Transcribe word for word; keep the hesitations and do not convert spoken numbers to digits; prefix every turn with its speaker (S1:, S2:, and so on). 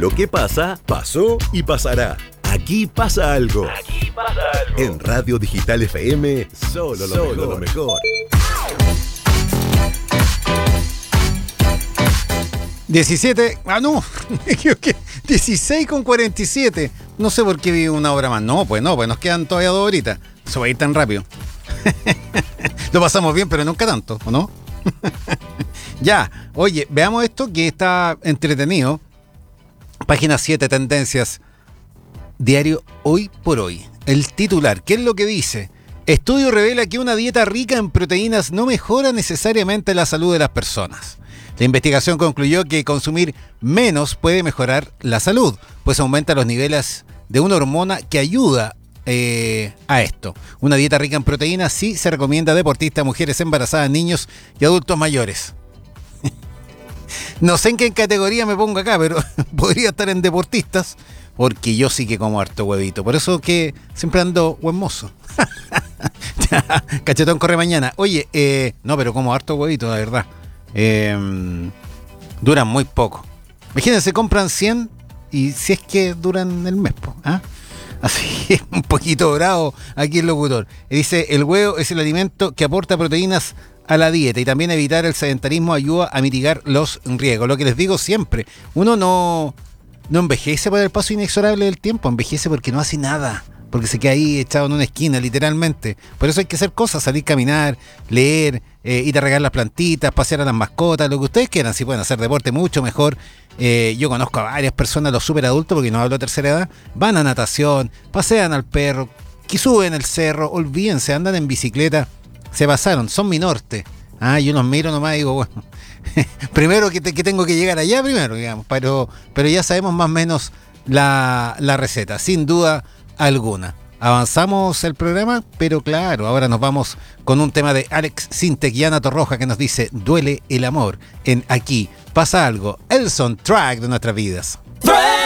S1: Lo que pasa, pasó y pasará. Aquí pasa algo.
S2: Aquí pasa algo.
S1: En Radio Digital F M, solo lo, solo mejor. lo mejor.
S3: diecisiete, ah no, me equivoqué, dieciséis con cuarenta y siete. No sé por qué vi una hora más. No, pues no, pues nos quedan todavía dos horitas. Eso va a ir tan rápido. Lo pasamos bien, pero nunca tanto, ¿o no? Ya, oye, veamos esto que está entretenido. Página siete, tendencias. Diario Hoy por Hoy. El titular, ¿qué es lo que dice? Estudio revela que una dieta rica en proteínas no mejora necesariamente la salud de las personas. La investigación concluyó que consumir menos puede mejorar la salud, pues aumenta los niveles de una hormona que ayuda eh, a esto. Una dieta rica en proteínas sí se recomienda a deportistas, mujeres embarazadas, niños y adultos mayores. No sé en qué categoría me pongo acá, pero podría estar en deportistas, porque yo sí que como harto huevito. Por eso que siempre ando buen mozo. Cachetón corre mañana. Oye, eh, no, pero como harto huevito, la verdad. Eh, duran muy poco. Imagínense, compran cien y si es que duran el mes, ¿ah? Así, un poquito dorado aquí el locutor. Dice, el huevo es el alimento que aporta proteínas a la dieta y también evitar el sedentarismo ayuda a mitigar los riesgos. Lo que les digo siempre, uno no, no envejece por el paso inexorable del tiempo, envejece porque no hace nada, porque se queda ahí echado en una esquina, literalmente. Por eso hay que hacer cosas, salir a caminar, leer, eh, ir a regar las plantitas, pasear a las mascotas, lo que ustedes quieran. Si pueden hacer deporte, mucho mejor. Eh, yo conozco a varias personas, los super adultos, porque no hablo de tercera edad, van a natación, pasean al perro, que suben el cerro, olvídense, andan en bicicleta, se pasaron, son mi norte. Ah, yo los miro nomás y digo, bueno, primero que, te, que tengo que llegar allá primero, digamos, pero, pero ya sabemos más o menos la, la receta, sin duda alguna. Avanzamos el programa, pero claro, ahora nos vamos con un tema de Alex Sintek y Ana Torroja que nos dice, duele el amor en Aquí Pasa Algo, el soundtrack de nuestras vidas.